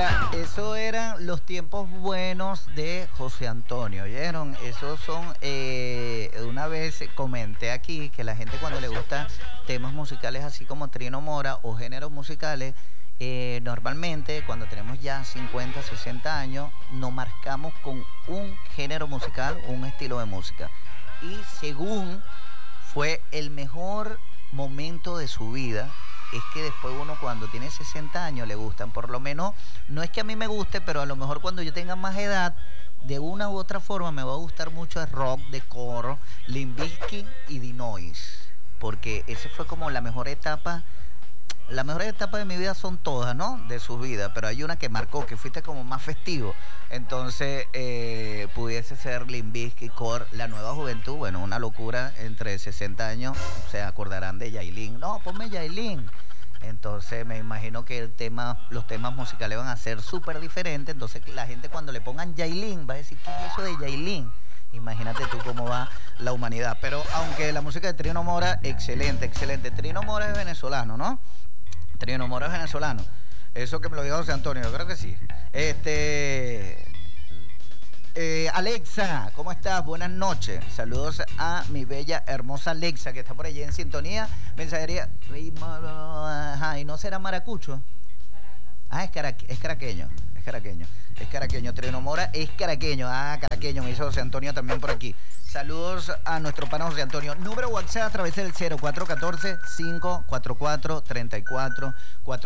Mira, eso eran los tiempos buenos de José Antonio, ¿oyeron? Esos son, una vez comenté aquí que la gente cuando le gusta temas musicales así como Trino Mora o géneros musicales, normalmente cuando tenemos ya 50, 60 años, nos marcamos con un género musical, un estilo de música. Y según fue el mejor momento de su vida, es que después uno cuando tiene 60 años le gustan, por lo menos, no es que a mí me guste, pero a lo mejor cuando yo tenga más edad, de una u otra forma me va a gustar mucho el rock de coro, Limp Bizkit y The Noise, porque esa fue como la mejor etapa. Las mejores etapas de mi vida son todas, ¿no? De su vida, pero hay una que marcó, que fuiste como más festivo. Entonces, pudiese ser Limp Bizkit, Core, la nueva juventud, bueno, una locura entre 60 años, se acordarán de Yailin. No, ponme Yailin. Entonces, me imagino que los temas musicales van a ser súper diferentes. Entonces, la gente cuando le pongan Yailin va a decir, ¿qué es eso de Yailin? Imagínate tú cómo va la humanidad. Pero aunque la música de Trino Mora, excelente, excelente. Trino Mora es venezolano, ¿no? Trino Mora es venezolano. Eso que me lo dijo José Antonio, yo creo que sí. Alexa, ¿cómo estás? Buenas noches. Saludos a mi bella, hermosa Alexa, que está por allí en sintonía. Mensajería. Ajá, ¿y no será maracucho? Ah, es caraqueño. Es caraqueño. Es caraqueño. Trino Mora es caraqueño. Ah, caraqueño. Me hizo José Antonio también por aquí. Saludos a nuestro pana José Antonio. Número WhatsApp a través del 0414-544-3444.